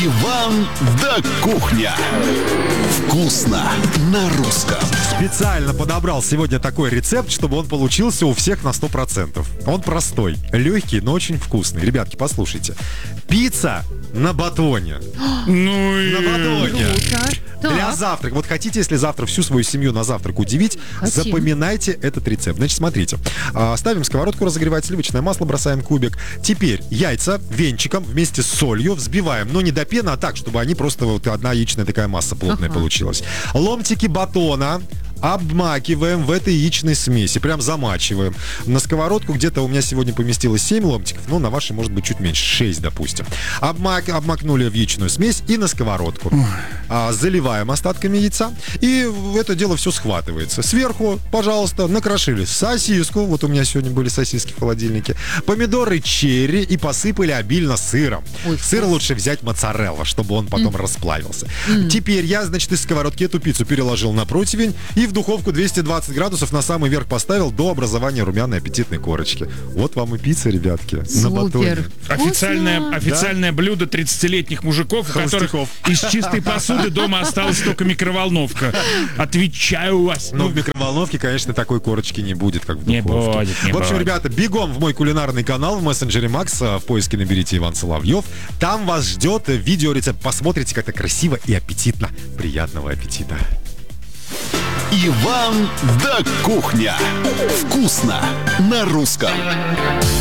Иван да кухня. Вкусно на русском. Специально подобрал сегодня такой рецепт, чтобы он получился у всех на 100%. Он простой, легкий, но очень вкусный. Ребятки, послушайте. Пицца на батоне. На батоне. Для завтрака. Вот хотите, если завтра всю свою семью на завтрак удивить, запоминайте этот рецепт. Значит, смотрите. Ставим сковородку разогревать, сливочное масло, бросаем кубик. Теперь яйца венчиком вместе с солью взбиваем. Но не до пены, а так, чтобы они просто вот одна яичная такая масса плотная получилась. Ломтики батона обмакиваем в этой яичной смеси, прям замачиваем. На сковородку где-то у меня сегодня поместилось 7 ломтиков, но на вашей может быть чуть меньше, 6, допустим. Обмакнули в яичную смесь и на сковородку. Заливаем остатками яйца, и это дело все схватывается. Сверху, пожалуйста, накрошили сосиску, вот у меня сегодня были сосиски в холодильнике, помидоры черри и посыпали обильно сыром. Сыр лучше взять моцарелла, чтобы он потом расплавился. Теперь я, значит, из сковородки эту пиццу переложил на противень и в духовку 220 градусов на самый верх поставил до образования румяной аппетитной корочки. Вот вам и пицца, ребятки. Супер. На батоне. Официальное блюдо 30-летних мужиков, у которых из чистой посуды дома осталась только микроволновка. Отвечаю вас. Ну, в микроволновке, конечно, такой корочки не будет, как в Не духовке. будет. В общем, ребята, бегом в мой кулинарный канал в мессенджере Макс. В поиске наберите Иван Соловьев. Там вас ждет видеорецепт. Посмотрите, как это красиво и аппетитно. Приятного аппетита. Иван да кухня. Вкусно на русском.